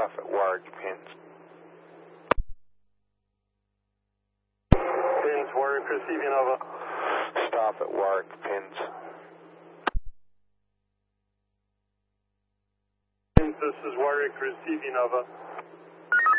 Staff at Warwick, pins. Pins, Warwick receiving over. Staff at Warwick, pins. Pins, this is Warwick receiving over.